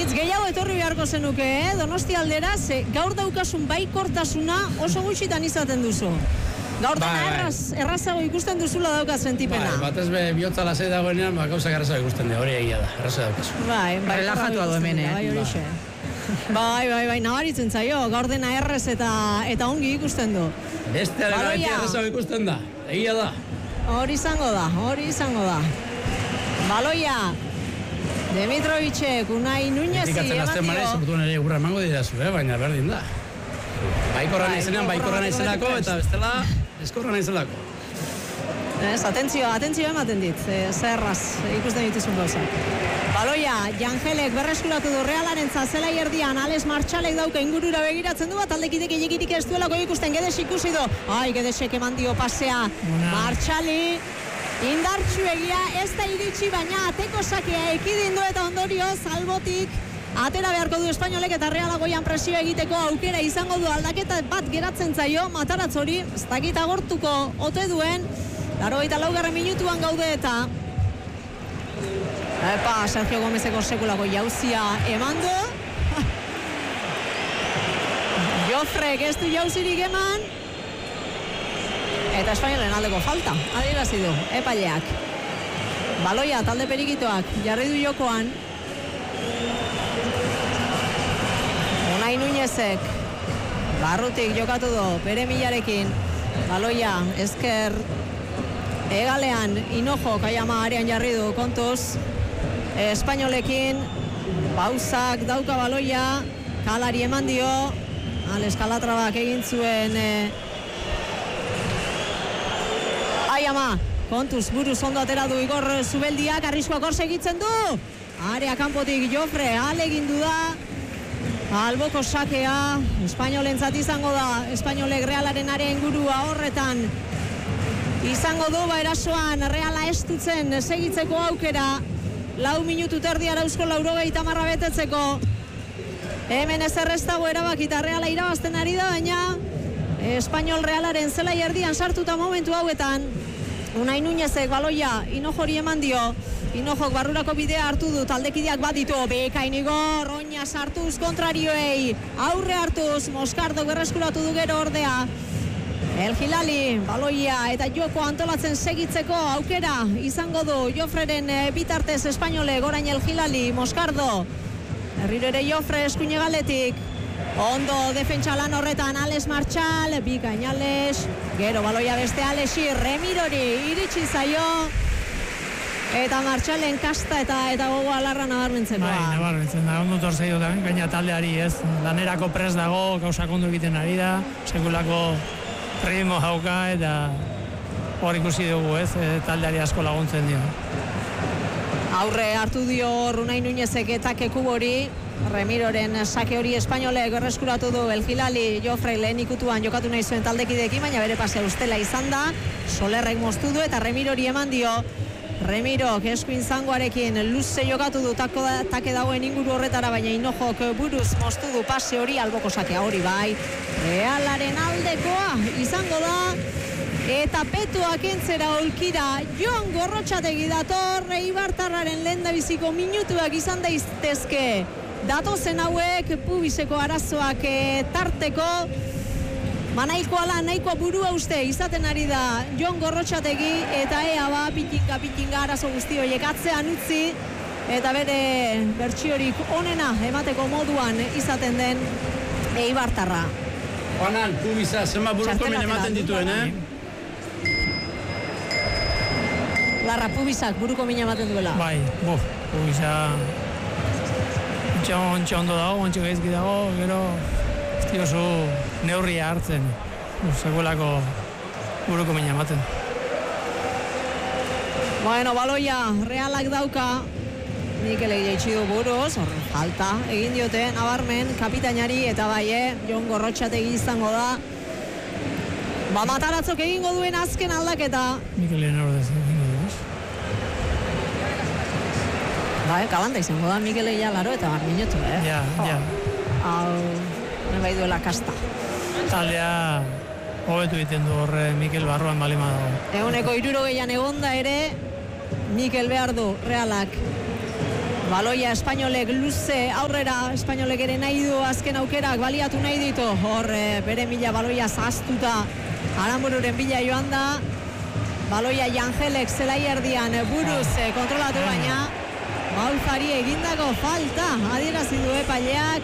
Gehiago etorri beharko zenuke, Donosti aldera, ze gaur daukasun baikortasuna oso gutxitan izaten duzu. Gaur dena errazago ikusten duzula dauka sentipena. Batez be bihotza lasai dagoenean, gauzak errazago ikusten dira, hori egia da, errazago daukazu. Relajatua du hemen, Bai, nabaritzen zaio, gaur dena errez eta ongi ikusten du. Beste beti errazago ikusten da, egia da. Hori izango da. Baloia. Demitrovicek, Unai Nuñezi eman dio. Azten manez, orduan ere urra emango dirazu, baina berdin da. Baikorra naizenako, eta bestela, eskorra naizenako. Atentzio ematen dit, zerraz ikusten dituzun gauzak. Baloia, Jangelek berreskuratu du Realaren zelai erdian, Alex Martxalek dauka ingurura begiratzen du bat, aldekidek egirik ez duelako ikusten, Gedes ikusi du. Gedesek eman dio pasea, Martxali. Indartxu egia, ez da iritsi, baina ateko sakea ekidin du eta ondorioz albotik atera beharko du Espainolek eta Realagoian presio egiteko aukera izango du aldaketa bat geratzen zaio, Mataratz hori, ez dakit agortuko ote duen, 89. minutuan gaude eta Sergio Gomezeko sekulako jauzia eman du. Jofrek ez du jauzirik eman. Eta Espainolen aldeko falta, adierazi du, epaileak. Baloia, talde perikitoak, jarri du jokoan. Unai Nuñezek, barrutik jokatu du, bere milarekin. Baloia, ezker, egalean, Hinojo, Kaiama arean jarri du, kontuz. Espainolekin, pauzak dauka baloia, kalari eman dio. Alex Calatrabak egin zuen... Ama, kontuz, buruz ondo atera du Igor Zubeldiak, arriskoak hor segitzen du. Area kanpotik Jofre, alegin du da. Alboko sakea, Espainolentzat izango da. Espainolek Realaren area ingurua horretan. Izango du, erasoan Reala estutzen segitzeko aukera. 4 minutu terdiara Eusko 90 betetzeko. Hemen ez erreztago erabakita Reala irabazten ari da, baina Espainol Realaren zelai erdian sartuta momentu hauetan. Unai Nuñezek baloia, Hinojori eman dio. Hinojok barrurako bidea hartu du, taldekideak baditu. Bekain Igor, Oña sartuz kontrarioei. Aurre hartuz, Moskardo berreskuratu du gero ordea. El Hilali, baloia eta joko antolatzen segitzeko aukera izango du. Jofreren bitartez Espainolek, orain El Hilali, Moskardo. Herriro ere Jofre eskuine galetik. Ondo defentsa lan horretan Alex Martxal, bikain Alex, gero baloia beste Alexi, Remirori iritsi zaio, eta Martxalen kasta eta gogo alarra nabarmentzen da. Nabarmentzen da, ondo torzeio da, gaina taldeari ez, lanerako pres dago, gauzak ondo egiten ari da, sekulako ritmo jauka, eta hor ikusi dugu ez, taldeari asko laguntzen dio. Aurre hartu dio Unai Nuñezek eta Kekubori, Remiroren sake hori Espainolek berreskuratu du. El Hilali, Jofre lehen ikutuan jokatu nahi zuen taldekideekin, baina bere pasea ustela izan da. Solerrek moztu du eta Remirori eman dio. Remirok eskuin zangoarekin luze jokatu du take dagoen inguru horretara, baina Hinojok buruz moztu du pase hori, alboko sakea hori bai. Realaren aldekoa izango da. Eta petoak entzera olkira Jon Gorrotxategi dator. Eibartarraren lehendabiziko minutuak izan daitezke. Datozen hauek pubiseko arazoak tarteko. Nahikoa lan, nahikoa burua uste izaten ari da Jon Gorrotxategi, eta ea pitinga arazo guzti horiek atzean utzi eta bere bertsiorik onena emateko moduan izaten den Eibartarra. Juanan, pubisa, zenba buruko min ematen dituen, Larra, pubisak buruko min ematen duela. Bai, pubisa ontsa ondo dago, ontsa gaizki dago, gero oso neurria hartzen, sekulako buruko min ematen. Bueno, baloia, Realak dauka, Mikelek jaitsi du buruz, falta egin diote, nabarmen, kapitainari, eta bai, Jon Gorrotxategi izango da. Mataratzok egingo duen azken aldaketa. Mikelen ordez egingo du. Kalanta izango da, Mikele ja laro eta minutu, Ja. Hau, nahi duela kasta. Taldea hobetu egiten du horre Mikel barruan balima dago. 160 egonda ere, Mikel behar du, Realak. Baloia espainolek luze aurrera, espainolek ere nahi du azken aukerak baliatu nahi ditu. Hor bere mila baloia zaztuta Aranbururen bila joan da. Baloia Jangelek zelai erdian buruz kontrolatu baina Maulfari egindako falta adierazi du epaileak.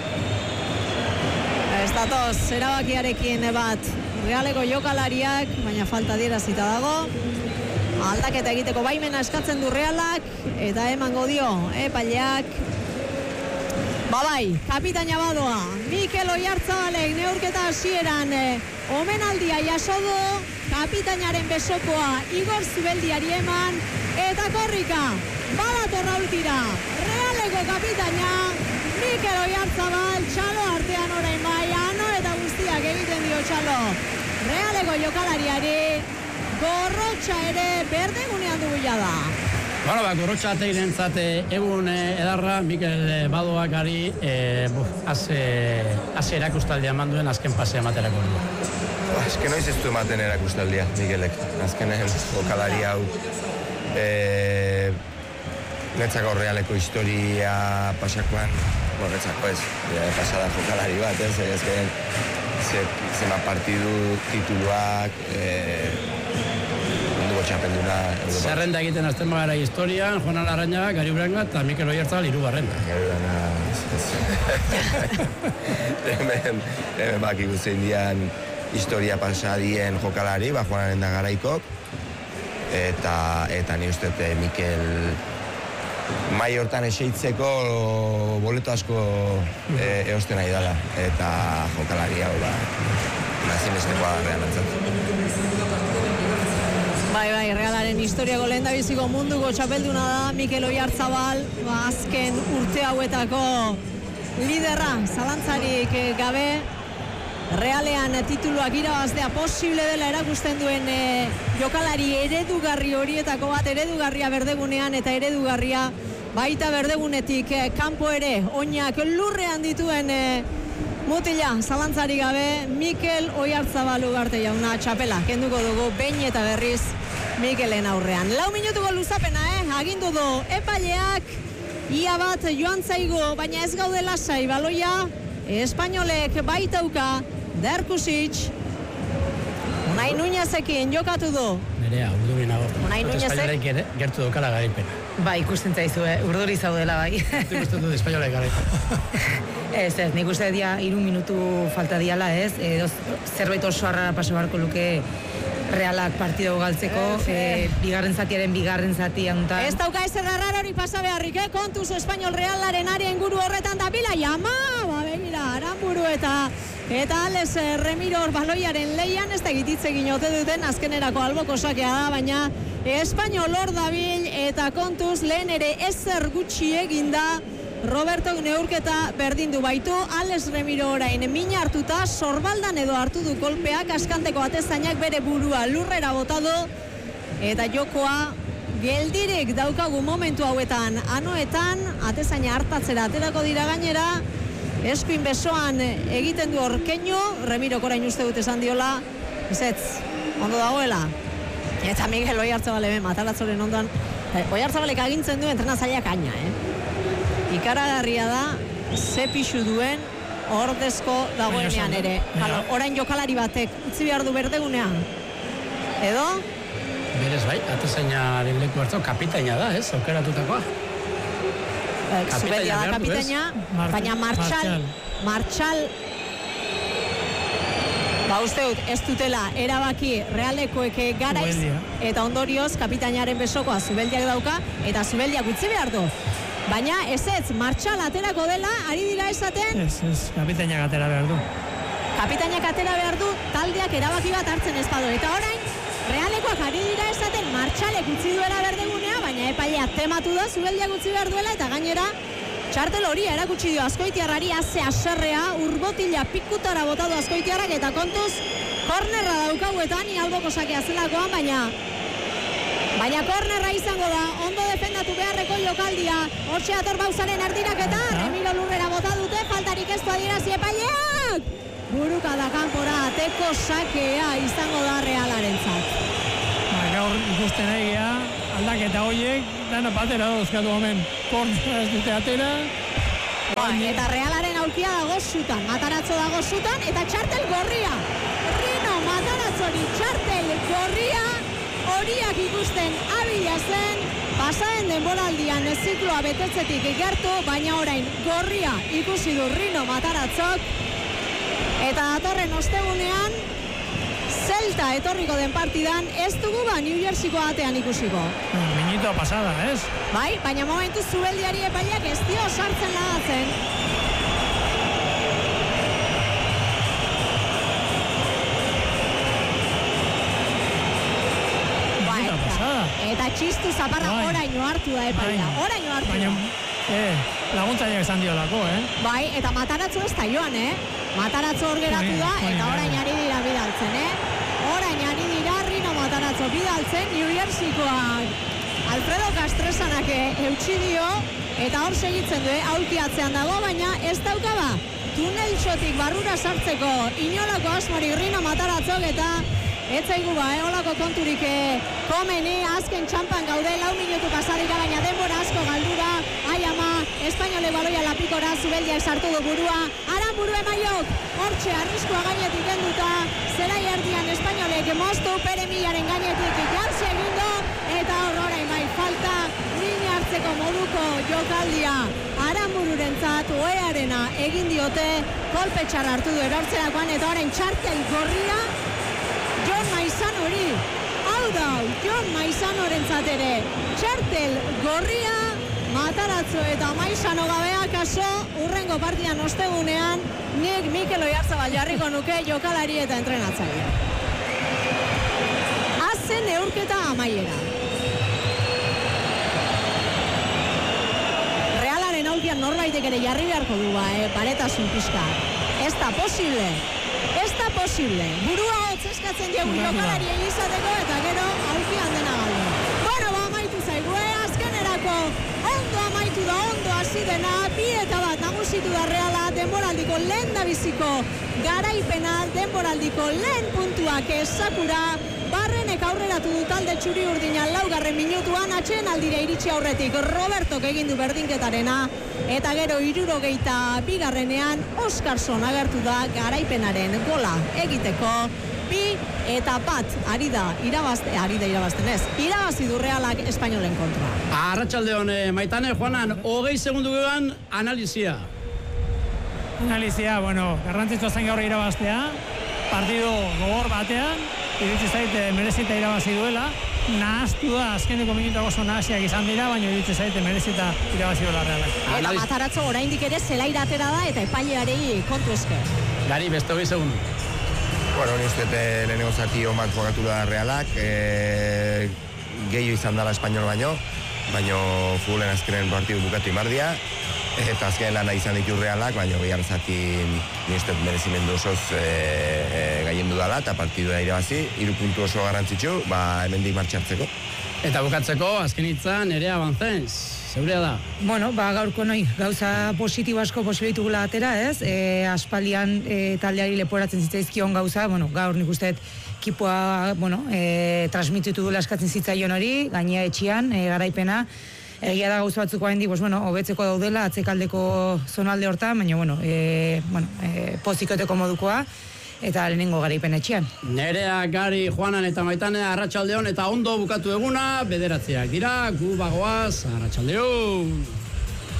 Ez datoz erabakiarekin bat Realeko jokalariak, baina falta adierazita dago. Aldaketa egiteko baimena eskatzen du Realak eta emango dio epaileak. Bai, kapitaina badoa. Mikel Oyartzabalek neurketa hasieran omenaldia jaso du. Kapitainaren besokoa Igor Zubeldiari eman eta korrika badatorra ultira. Realeko kapitaina Mikel Oyarzabal, txalo artean orain bai, ano eta guztiak egiten dio txalo. Realeko jokalariari gorrotxa ere berdegunean dugu da. Bueno, gorrotxa ateirentzat egun edarra, Mikel Badoakari haze erakustaldia eman duen azken pasea ematerako du. Azken noiz ez du ematen erakustaldia, Mikelek. Azkenen jokalari hau netzako Realeko historia pasakoan, netzako ez, pasada jokalari bat, ezken zema partidu, tituluak, munduko txapelduna. Zerrenda egiten azten bagara historian, Juan Alarrañaga, Gari Uranga eta Mikel Oyarzabal 3. Gari Uranga, hemen baki guztien dian historia pasadien jokalari, Juanaren da garaikok, eta ni uste Mikel mai hortan eseitzeko boleto asko eosten nahi dela, eta jokalari hau nazinestekoa Realantzat. Bai, Realaren historiako lehendabiziko munduko txapelduna da Mikel Oyarzabal, azken urte hauetako liderra, zalantzarik gabe. Realean tituluak irabaztea posible dela erakusten duen jokalari eredugarri horietako bat, eredugarria berdegunean eta eredugarria baita berdegunetik kanpo ere, oinak lurrean dituen mutila, zalantzarik gabe, Mikel Oyarzabal ugarte jauna txapela, kenduko dugu behin eta berriz Mikelen aurrean. 4 minutuko luzapena, agindu du epaileak, ia bat joan zaigu, baina ez gaude lasai, baloia espainolek baitauka, Derkusic, Unai Nuñezekin jokatu du. Nerea, urduri nago. Unai Nuñezek espainolek gertu daukala garaipena. Bai, ikusten zaizu, urduri zaudela bai. Ikusten dut espainolek garaipena. Ez, nik uste dia 3 minutu falta diala, ez? Zerbait oso harrara paso barko luke Realak partido galtzeko, bigarren zati hantan. Ez dauka ezer arraro hori pasa beharrik, kontuz Espainol Realaren area inguru horretan da bila, jama, begira, Aranburu eta Alex Remiro baloiaren leian, ez da egititzekin ote duten, azkenerako alboko sakea da, baina Espainol hor dabil, eta kontuz lehen ere ezer gutxi eginda, Roberto neurketa berdindu baitu, Alex Remiro orain mina hartuta, sorbaldan edo hartu du kolpeak, askanteko atezainak bere burua lurrera botadu, eta jokoa geldirik daukagu momentu hauetan, anoetan, atezaina hartatzera aterako dira gainera, eskuin besoan egiten du orkeño, Remiro orain uste dut esan diola, ezetz, ondo dagoela, eta Miguel Oyarzabal matalatzoren ondoan, Oyarzabalek agintzen du entrenatzaileak aina, ikaragarria da, ze pixu duen ordezko dagoenean ere. Orain jokalari batek utzi behar du berdegunean. Edo? Berez bai, atezainaren leku hartu, kapitaina da, ez, aukeratutakoa. Zubeldia da kapitaina, baina Martxal uste dut, ez dutela erabaki Realekoek garaiz, eta ondorioz kapitainaren besokoa Zubeldiak dauka, eta Zubeldiak utzi behar du. Baina ez, Martxal aterako dela, ari dira esaten? Ez, kapitainak atera behar du. Kapitainak atera behar du, taldeak erabaki bat hartzen ez badu. Eta orain, Realekoak ari dira esaten, Martxalek utzi duela berdegunea, baina epailea tematu da, Zubeldiak utzi behar duela, eta gainera, txartel hori erakutsi dio Azkoitiarrari, haze aserrea, urbotila pikutara botadu Azkoitiarrak, eta kontuz, kornerra daukaguetan, alboko sakea zelakoan, baina kornerra izango da, ondo defendatu beharreko jokaldia, hortxe ator Bauzaren erdiraketa, Remiro lurrera bota dute, faltarik ez du adierazi epaileak! Buruka da kanpora, ateko sakea izango da Realarentzat. Gaur ikusten egia, aldaketa horiek, dana batera dauzkatu omen. kontra ez dute atera. Eta Realaren aulkia dago zutan, Matarazzo dago zutan, eta txartel gorria. Rino Matarazzori txartel gorria, horiak ikusten abila zen, pasaden denboraldian zikloa betetzetik gertu, baina orain gorria ikusi du Rino Matarazzok, eta datorren ostegunean, Celta etorriko den partidan, ez dugu New Jerseyko atean ikusiko. Minito pasada, ez? Bai, baina momentu Zubeldiari epaiak ez dio sartzen lagatzen. Minito pasada. Eta txistu zaparra oraino hartu da epaia. Oraino hartu da. Laguntzaileak esan diolako, Bai, eta Matarazzo ez da joan, Matarazzo hor geratu da, eta orain ari dira bidaltzen, Orain ari dira Rino Matarazzo bidaltzen, New Jerseykoak Alfredo Castresanak eutsi dio, eta hor segitzen du, aulkiatzean dago, baina ez daukaba tuneltxotik barrura sartzeko inolako asmorik Rino Matarazzok, eta ez zaigu olako konturik komeni, azken txampan gaude, 4 minutu pasadira, baina denbora asko galdura, ai ama, Espainolek baloia lapikora, Zubeldiak sartu du burua, Aranburu emaiok, hortxe arriskua gainetik genduta, zelai erdian Espainolek moztu, Pere Millaren gainetik jantzi egindu, eta hor orain bai falta, min hartzeko moduko jokaldia, Aranbururentzat oearena egin diote, kolpetxar hartu du erortzerakoan, eta orain txartel gorria, Jon Maizanori, hau da, Jon Maizanorentzat ere, txartel gorria, Matarazzo eta Maizano gabea kaso, urrengo partidan ostegunean, nik Mikel Oyarzabal jarriko nuke jokalari eta entrenatzaile. Azen neurketa amaiera. Realaren aulkian norbaitek ere jarri beharko du baretasun pixka. Ez da posible. Ez da posible. Burua hotz eskatzen diegu jokalari egizateko eta gero aulkian dena galdu. Bueno, amaitu zaigu, azkenerako ondo amaitu da, ondo hasi dena, 2-1 nagusitu da Reala, denboraldiko lehen dabiziko garaipena, denboraldiko lehen puntuak esakura, Barrenek aurreratu du talde txuri urdina 4. minutuan, atsedenaldira iritsi aurretik Robertok egin du berdinketarena, eta gero 62. Oskarson agertu da garaipenaren gola egiteko, 2-1 ari da irabazten ez, irabazi du Realak Espainolen kontra. Arratsaldeon Maitane, Juanan, 20 segundu gehan analizia. Analizia, garrantzitsua zen gaur irabaztea, partido gogor batean, iritsi zait merezita irabazi duela, nahaztu da, azkeneko minutuak oso nahasiak izan dira, baina iritsi zait merezita irabazi duela Realak. Eta Matarazzo oraindik ere zelaira atera da, eta epailearei kontu esker. Gari, beste 20 segundu. Ni uste lehenengo zati omak jokatu da Realak, gehiago izan dela Espainol baino futbolen azkenen partidu bukatu imardia, eta azken lana izan ditu Realak, baina bihar zati uste merezimendu osoz gaien dudala, eta partidua irabazi, 3 puntu oso garrantzitsu, hemendik martxartzeko. Eta bukatzeko, azken hitzan, Nerea Banzens, zeurea da? Gaurko gauza positibo asko posibilitugula atera, ez? Aspaldian taldeari leporatzen zitzaizkion gauza, gaur nik usteet kipoa, transmititu duela eskatzen zitzaion hori, gainea etxian, garaipena, egia da gauza batzuk haindik, hobetzeko daudela, atzekaldeko zonalde hortan, baina, pozikoteko modukoa, eta lehenengo garaipen etxean. Nerea, Gari, Juanan eta Maitane, arratsaldeon eta ondo bukatu eguna, 9 dira, gu bagoaz, arratsaldeon!